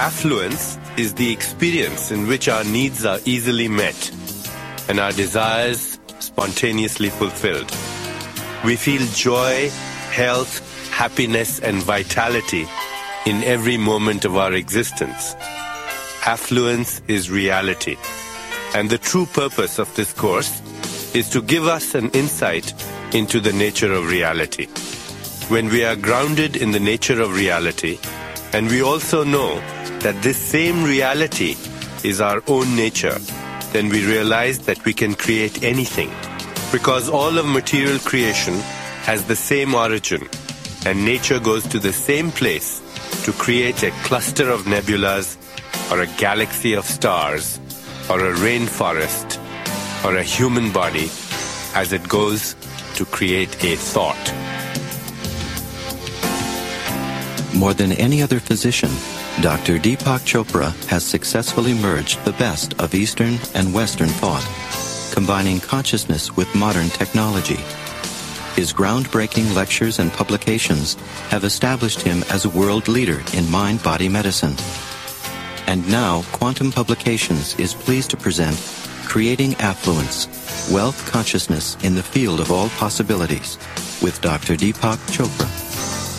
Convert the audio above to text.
Affluence is the experience in which our needs are easily met and our desires spontaneously fulfilled. We feel joy, health, happiness, and vitality in every moment of our existence. Affluence is reality. And the true purpose of this course is to give us an insight into the nature of reality. When we are grounded in the nature of reality, and we also know that this same reality is our own nature, then we realize that we can create anything, because all of material creation has the same origin, and nature goes to the same place to create a cluster of nebulas, or a galaxy of stars, or a rainforest, or a human body, as it goes to create a thought. More than any other physician, Dr. Deepak Chopra has successfully merged the best of Eastern and Western thought, combining consciousness with modern technology. His groundbreaking lectures and publications have established him as a world leader in mind-body medicine. And now, Quantum Publications is pleased to present Creating Affluence, Wealth Consciousness in the Field of All Possibilities, with Dr. Deepak Chopra.